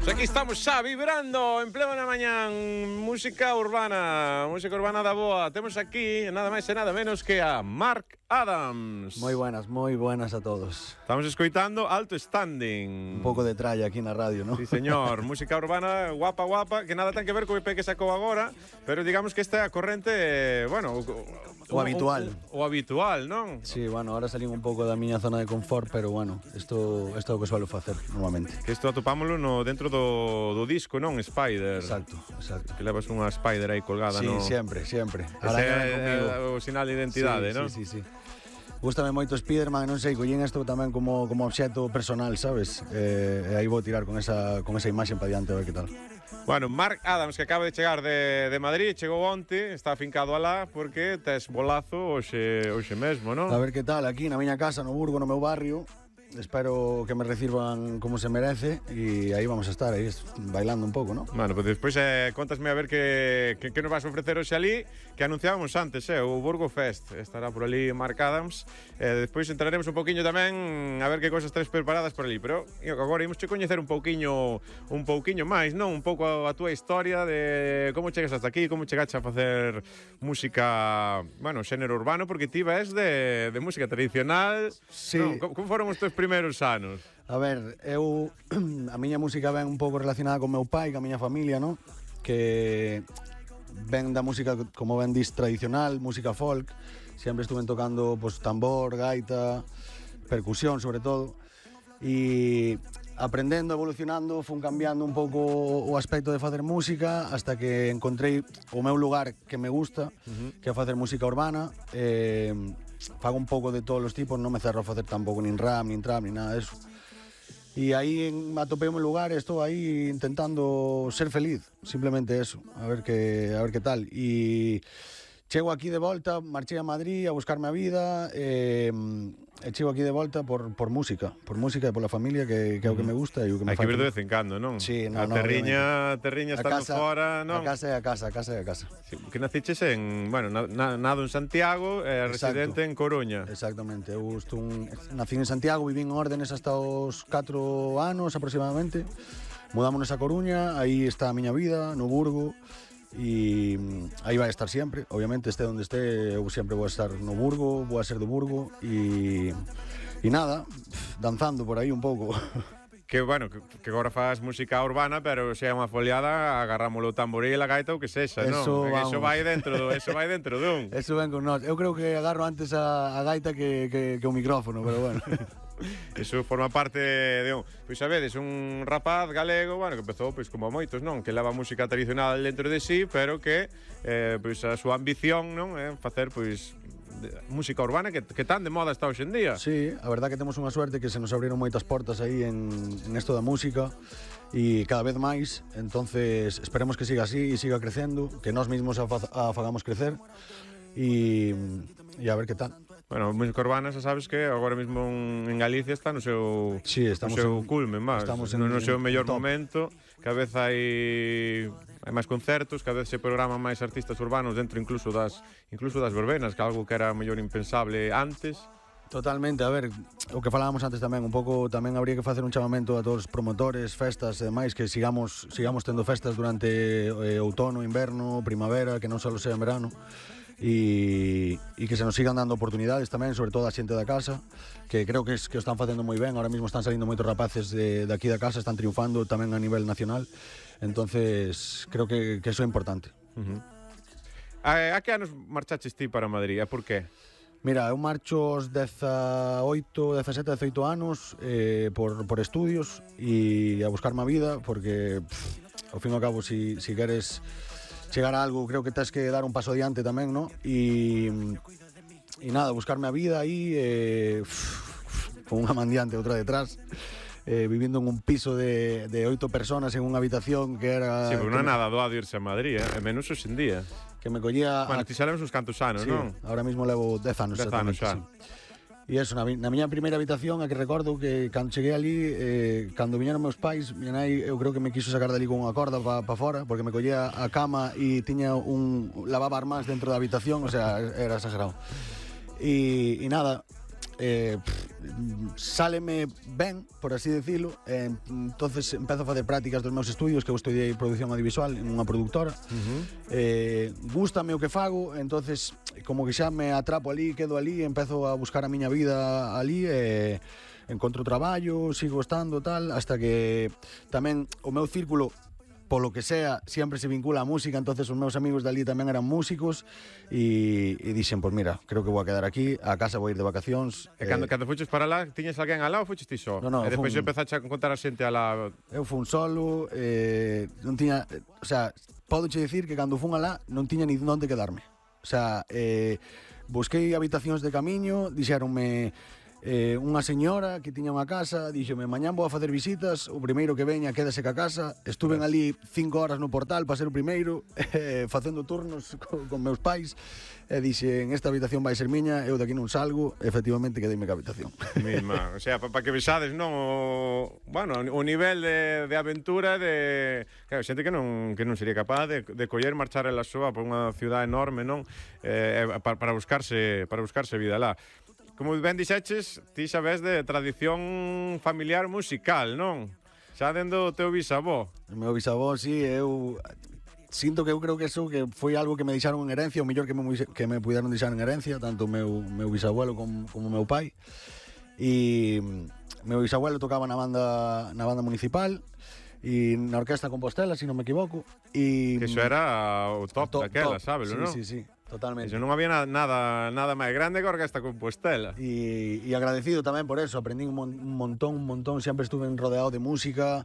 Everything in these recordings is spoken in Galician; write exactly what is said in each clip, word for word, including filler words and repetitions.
Pues aquí estamos xa vibrando en pleno na mañán. Música urbana, música urbana da boa. Temos aquí nada máis e nada menos que a Mark Adams. Moi buenas, moi buenas a todos. Estamos escoitando Alto Standing. Un pouco de tralla aquí na radio, ¿no? Sí, señor. Música urbana guapa, guapa, que nada ten que ver co E P que sacou agora, pero digamos que esta é a corrente, bueno, o, o habitual. O, o, o habitual, non? Sí, bueno, ahora salín un pouco da miña zona de confort, pero bueno, isto isto é o que suelo facer normalmente. Que isto atopámoslo no dentro do, do disco, non? Spider. Exacto, exacto. Que levas unha Spider aí colgada, sí, non? Sí, sempre, sempre. Ese é o sinal de identidade, sí, non? Sí, sí, sí. Gústame moito Spiderman, non sei, collín isto tamén como como obxecto personal, sabes? Eh, e aí vou tirar con esa con esa imaxe para diante a ver que tal. Bueno, Mark Adams, que acaba de chegar de, de Madrid, chegou onte, está afincado alá porque tes bolazo hoxe, hoxe mesmo, non? A ver que tal, aquí na miña casa, no Burgo, no meu barrio. Espero que me reciban como se merece e aí vamos a estar, aí bailando un pouco, ¿no? Bueno, pues despois eh, contasme a ver que, que, que nos vas a ofrecer hoxe ali, que anunciábamos antes, eh, o Burgo Fest. Estará por ali Mark Adams. Eh, despois entraremos un pouquiño tamén a ver que cosas tres preparadas por ali, pero agora imos che coñecer un pouquiño un pouquiño máis, non? Un pouco a, a túa historia de como chegas hasta aquí, como chegaste a facer música, bueno, xénero urbano, porque ti ves de, de música tradicional. Sí. Non? Como, como foron os teus primeiros anos? A ver, eu a miña música ven un pouco relacionada con meu pai, con a miña familia, ¿no? Que ven da música, como ben dis, tradicional, música folk. Sempre estuven tocando pues, tambor, gaita, percusión, sobre todo. E aprendendo, evolucionando, fun cambiando un pouco o aspecto de facer música hasta que encontrei o meu lugar que me gusta, uh-huh. que é facer música urbana. Eh, fago un pouco de todos os tipos, non me cerro a facer tampouco nin rap, nin trap, nin nada de eso. E aí atopei un lugar e estou aí intentando ser feliz, simplemente eso, a ver que a ver que tal. E chego aquí de volta, marchei a Madrid a buscarme a vida, e, e chego aquí de volta por, por música, por música e pola familia, que, que é o que me gusta e o que me fai. Hai que ver de vez en cando, non? Sí, no, a no, terriña, a terriña estando casa, fora, non? A casa é a casa, a casa é a casa. Sí, que naciches en, bueno, na, na, nado en Santiago, eh, residente en Coruña. Exactamente, eu estou un, nací en Santiago, viví en Órdenes hasta os catro anos aproximadamente. Mudámonos a Coruña, aí está a miña vida, no Burgo. E aí vai estar sempre, obviamente, este onde este, eu sempre vou estar no Burgo, vou a ser do Burgo e, e nada, danzando por aí un pouco. Que, bueno, que, que agora faz música urbana, pero se é unha foliada, agarrámoslo o tamboril, a gaita ou que sexa, non? Eso, eso vai dentro do, eso vai dentro dun. Eso ven con nós. Eu creo que agarro antes a, a gaita que, que, que o micrófono, pero bueno. Eso forma parte de un... Pois sabedes, un rapaz galego, bueno, que empezou pois como moitos, non? Que leva música tradicional dentro de sí, pero que eh, pois a súa ambición, non, é facer pois música urbana que, que tan de moda está hoxe en día. Sí, a verdad que temos unha suerte que se nos abriron moitas portas aí en, en esto da música e cada vez máis, entonces esperemos que siga así e siga crecendo, que nós mesmos a, a fagamos crecer e, e a ver que tal. Bueno, música urbana, xa sabes que agora mesmo en Galicia está no seu, sí, estamos no seu en, culmen, máis, no, no seu mellor top. momento. Cada vez hai hai máis concertos, cada vez se programan máis artistas urbanos dentro incluso das incluso das verbenas, que algo que era mellor impensable antes. Totalmente, a ver, o que falábamos antes tamén, un pouco tamén habría que facer un chamamento a todos os promotores, festas e demais, que sigamos sigamos tendo festas durante eh, outono, inverno, primavera, que non só sea en verano. E, e que se nos sigan dando oportunidades tamén, sobre todo a xente da casa, que creo que, es, que o están facendo moi ben. Ahora mismo están salindo moitos rapaces de, de aquí da casa, están triunfando tamén a nivel nacional, entonces creo que, que eso é importante. Uh-huh. A, a que anos marchaches ti para Madrid? A por qué? Mira, eu marcho os dezaoito, dezasete, dezaoito anos eh, por, por estudios e a buscarme a vida, porque pff, ao fin e ao cabo, si, si queres chegar a algo, creo que tens que dar un paso adiante tamén, ¿no? E, e nada, buscarme a vida aí, eh, con unha mandiante, outra detrás, eh, vivindo en un piso de, de oito personas en unha habitación que era... Sí, porque non é nada doado irse a Madrid, eh? menos hoxe en día. Que me collía... Bueno, ti sabemos uns cantos anos, sí, non? Ahora mismo levo dez anos. dez anos xa. Sí. E eso, na, na miña primeira habitación, a que recordo que cando cheguei ali, eh, cando viñeron meus pais, miña nai, eu creo que me quiso sacar dali con unha corda pa, pa fora, porque me collía a cama e tiña un lavaba armás dentro da habitación, o sea, era exagerado. E, e nada, eh, pff, sáleme ben, por así decirlo, eh, entonces empezo a facer prácticas dos meus estudios, que eu estudiei produción audiovisual en unha productora. Uh-huh. eh, gústame o que fago, entonces como que xa me atrapo ali, quedo ali, empezo a buscar a miña vida ali, e eh, encontro traballo, sigo estando tal, hasta que tamén o meu círculo, polo que sea, sempre se vincula a música, entonces os meus amigos de ali tamén eran músicos, e, e dixen, pois pues mira, creo que vou a quedar aquí, a casa vou ir de vacacións. E cando, eh, cando fuches para lá, tiñes alguén alá ou fuches ti só? No, no, e despois fun, empezaste a contar a xente alá? Eu fun solo, eh, non tiña, o sea, podoche dicir que cando fun alá non tiña ni onde quedarme. O sea, eh, busquei habitacións de camiño, dixéronme, Eh, unha señora que tiña unha casa, díxome, mañán vou a facer visitas, o primeiro que veña quédase ca casa. Estuven ali cinco horas no portal para ser o primeiro, eh, facendo turnos con, con meus pais, e dixen, esta habitación vai ser miña, eu daqui non salgo. Efectivamente quedeime ca habitación. Misma, o sea, para pa que vexades, non, o, bueno, o nivel de, de aventura de, claro, xente que non que non sería capaz de, de coller, marchar ela súa por unha ciudad enorme, non? Eh, para, para buscarse para buscarse vida lá. Como ben dixeches, ti sabes de tradición familiar musical, non? Xa dendo o teu bisavó. O meu bisavó, sí, eu sinto que eu creo que eso que foi algo que me deixaron en herencia, o mellor que me, que me puderon deixar en herencia, tanto o meu, meu bisabuelo como, como o meu pai. E meu bisabuelo tocaba na banda, na banda municipal e na Orquesta Compostela, se non me equivoco. E que iso era o top, top daquela, sabes, sí, non? Sí, sí, sí. Totalmente. Eso non había nada, nada, nada máis grande que a Orquesta Compostela. E, e agradecido tamén por eso, aprendí un, mon, un montón, un montón, sempre estuve rodeado de música,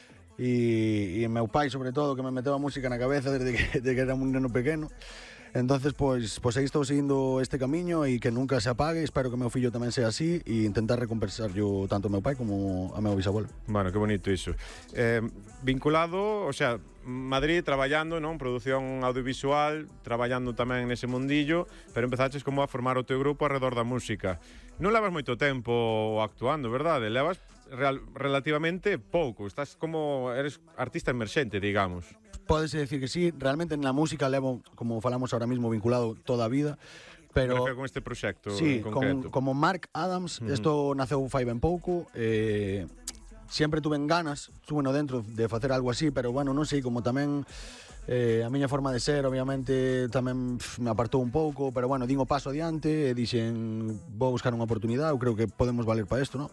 e, e meu pai, sobre todo, que me meteu a música na cabeza desde que, desde que era un neno pequeno. Entonces, pois, pois aí estou seguindo este camiño e que nunca se apague. Espero que meu fillo tamén sea así e intentar recompensar yo tanto ao meu pai como a meu bisabuelo. Bueno, que bonito iso. Eh, vinculado, o sea, Madrid traballando, non? Produción audiovisual, traballando tamén nese mundillo, pero empezaches como a formar o teu grupo alrededor da música. Non levas moito tempo actuando, verdade? Levas real, relativamente pouco. Estás como, eres artista emerxente, digamos. Pódese decir que sí, realmente na música levo, como falamos ahora mismo, vinculado toda a vida, pero con este proxecto sí, en concreto. Con, como Mark Adams, isto uh-huh. naceu fai ben pouco, eh, sempre tuven ganas, estuve no dentro de facer algo así, pero bueno, non sei, como tamén eh, a miña forma de ser, obviamente, tamén pff, me apartou un pouco, pero bueno, din o paso adiante, e dixen, vou buscar unha oportunidade, eu creo que podemos valer para isto, ¿no?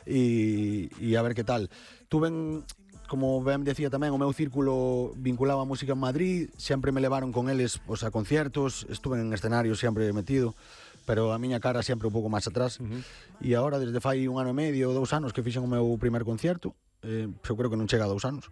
E, e a ver que tal. Tuven... Como ben decía tamén, o meu círculo vinculado a música en Madrid, sempre me levaron con eles pues, a conciertos, estuve en escenarios sempre metido, pero a miña cara sempre un pouco máis atrás. Uh-huh. E agora, desde fai un ano e medio, dous anos que fixen o meu primer concierto, eh, eu creo que non chega a dous anos.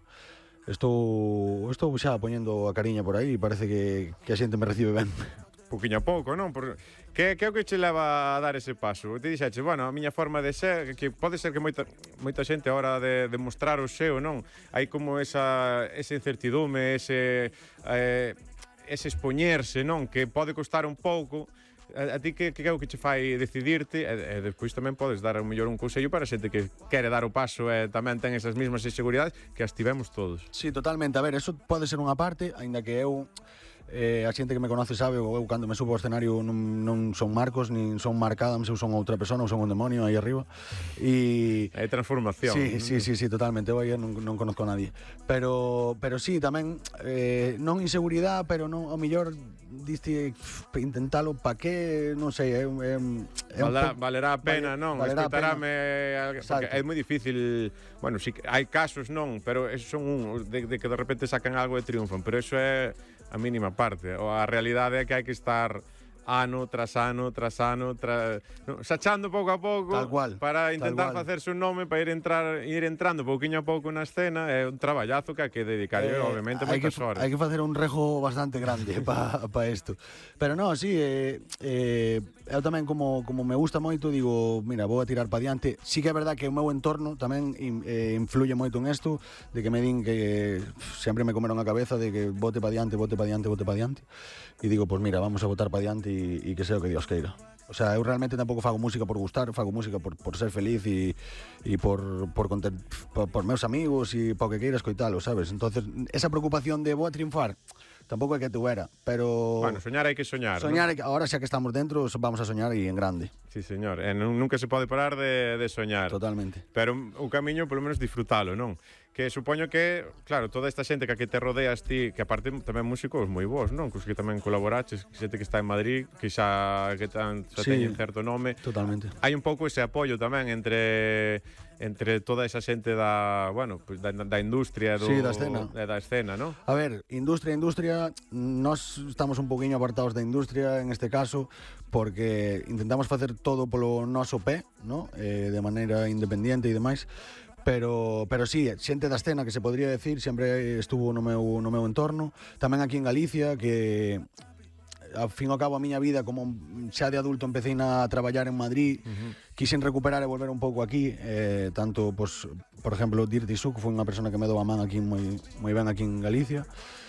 Estou, estou xa poñendo a cariña por aí e parece que, que a xente me recibe ben. Pouquiño a pouco, non? Por... Que, que é o que che leva a dar ese paso? Te dixeche, bueno, a miña forma de ser, que pode ser que moita, moita xente a hora de, de mostrar o seu, non? Hai como esa, esa incertidume, ese, eh, ese expoñerse, non? Que pode costar un pouco. A, a ti que, que é o que che fai decidirte, e, e despois tamén podes dar un mellor un consello para xente que quere dar o paso e tamén ten esas mesmas inseguridades que as tivemos todos. Sí, totalmente. A ver, eso pode ser unha parte, aínda que eu... Eh, a xente que me conoce sabe, eu cando me subo ao escenario non, non son Marcos, nin son Mark Adams, eu son outra persona, eu son un demonio aí arriba. E hai transformación. Sí, sí, sí, sí, totalmente. Eu aí non, non conozco a nadie. Pero, pero sí, tamén eh, non inseguridade, pero non, ao mellor diste intentalo pa que, non sei, é, é, é valerá, valerá a pena, vale, non? Escoitarame, porque é moi difícil, bueno, si hai casos, non, pero esos son un de, de que de repente sacan algo e triunfan, pero eso é a mínima parte. O a realidade é que hai que estar ano tras ano, tras ano, tra... no, sachando pouco a pouco, tal cual, para intentar facerse un nome, para ir entrar ir entrando pouquiño a pouco na escena. É un traballazo que hai que dedicar, eh, obviamente, moitas horas. Hai que facer un rejo bastante grande para pa isto. Pero non, sí, eh, eh, eu tamén como, como me gusta moito, digo, mira, vou a tirar para diante. Sí que é verdad que o meu entorno tamén eh, influye moito en isto, de que me din que sempre me comeron a cabeza de que bote para diante, bote para diante, bote para diante. E digo, pues mira, vamos a botar para diante e, e que sea o que Dios queira. O sea, eu realmente tampouco fago música por gustar, fago música por, por ser feliz e, e por, por, por, por meus amigos e para o que queira escoitalo, sabes? Entonces, esa preocupación de vou a triunfar, tampouco é que tuvera, pero... Bueno, soñar hai que soñar, Soñar, ¿no? é que agora xa que estamos dentro, vamos a soñar e en grande. Sí, señor. E non, nunca se pode parar de, de soñar. Totalmente. Pero o camiño, polo menos, disfrutalo, non? Que supoño que, claro, toda esta xente que a que te rodeas ti, que aparte tamén músicos moi bons, non? Cos que tamén colaboraches, xente que está en Madrid, que xa, que tan, xa Sí, teñen certo nome. Totalmente. Hai un pouco ese apoio tamén entre entre toda esa xente da, bueno, pues da, da industria do, Sí, da escena. da escena, ¿no? A ver, industria, industria, nós estamos un poquinho apartados da industria en este caso porque intentamos facer todo polo noso pé, ¿no? Eh, de maneira independiente e demais, pero pero sí, xente da escena que se podría decir sempre estuvo no meu no meu entorno, tamén aquí en Galicia que ao fin e ao cabo a miña vida como xa de adulto empecé a traballar en Madrid, uh-huh. quixen recuperar e volver un pouco aquí, eh, tanto, pues, por exemplo, Dirty Souk foi unha persona que me dou a man aquí moi, moi ben aquí en Galicia,